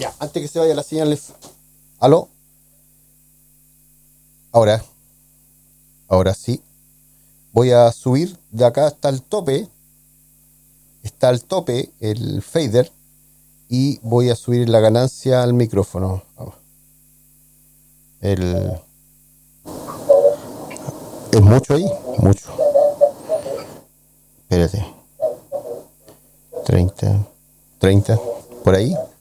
Ya, antes que se vaya la señal. ¿Aló? Ahora, ahora sí. Voy a subir de acá hasta el tope. Está al tope el fader. Y voy a subir la ganancia al micrófono. El, ¿Es mucho ahí? Mucho. Espérate. 30 30 por ahí.